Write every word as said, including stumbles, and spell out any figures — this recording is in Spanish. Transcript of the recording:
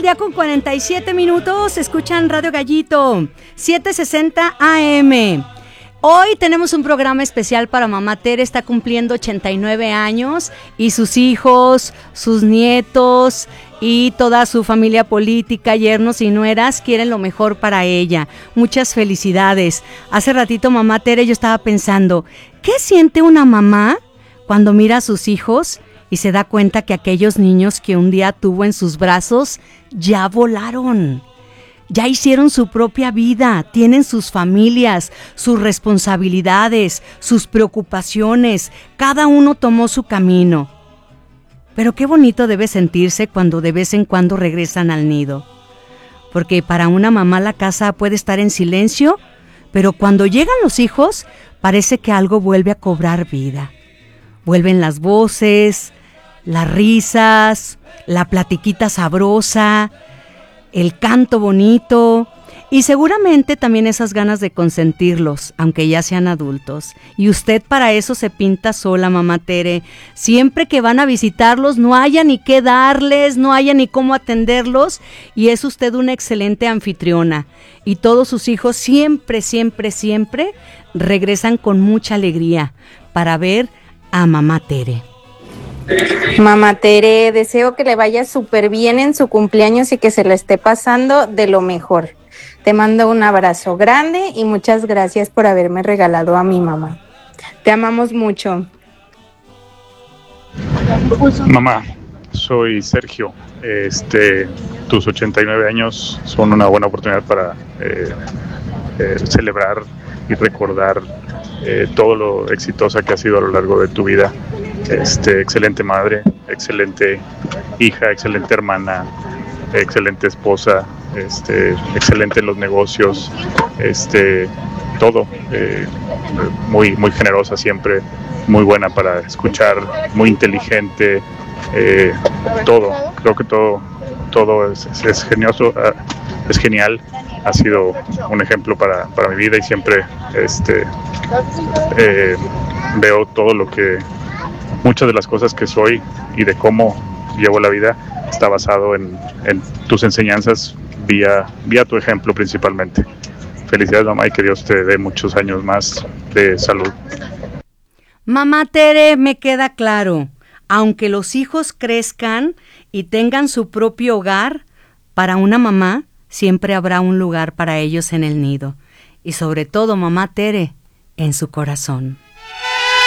día con cuarenta y siete minutos, escuchan Radio Gallito, setecientos sesenta A M. Hoy tenemos un programa especial para mamá Tere, está cumpliendo ochenta y nueve años y sus hijos, sus nietos y toda su familia política, yernos y nueras quieren lo mejor para ella. Muchas felicidades. Hace ratito mamá Tere yo estaba pensando, ¿qué siente una mamá cuando mira a sus hijos y se da cuenta que aquellos niños que un día tuvo en sus brazos ya volaron? Ya hicieron su propia vida, tienen sus familias, sus responsabilidades, sus preocupaciones, cada uno tomó su camino. Pero qué bonito debe sentirse cuando de vez en cuando regresan al nido. Porque para una mamá la casa puede estar en silencio, pero cuando llegan los hijos, parece que algo vuelve a cobrar vida. Vuelven las voces, las risas, la platiquita sabrosa, el canto bonito y seguramente también esas ganas de consentirlos, aunque ya sean adultos. Y usted para eso se pinta sola, mamá Tere. Siempre que van a visitarlos no haya ni qué darles, no haya ni cómo atenderlos y es usted una excelente anfitriona. Y todos sus hijos siempre, siempre, siempre regresan con mucha alegría para ver a mamá Tere. Mamá Tere, deseo que le vaya súper bien en su cumpleaños y que se lo esté pasando de lo mejor. Te mando un abrazo grande y muchas gracias por haberme regalado a mi mamá. Te amamos mucho. Mamá, soy Sergio. Este, tus ochenta y nueve años son una buena oportunidad para eh, eh, celebrar y recordar eh, todo lo exitosa que has sido a lo largo de tu vida. Este, excelente madre, excelente hija, excelente hermana, excelente esposa, este, excelente en los negocios, este, todo, eh, muy, muy generosa siempre, muy buena para escuchar, muy inteligente, eh, todo, creo que todo, todo es, es, es genioso, es genial, ha sido un ejemplo para, para mi vida y siempre este, eh, veo todo lo que muchas de las cosas que soy y de cómo llevo la vida está basado en, en tus enseñanzas vía, vía tu ejemplo principalmente. Felicidades, mamá, y que Dios te dé muchos años más de salud. Mamá Tere, me queda claro, aunque los hijos crezcan y tengan su propio hogar, para una mamá siempre habrá un lugar para ellos en el nido. Y sobre todo, mamá Tere, en su corazón.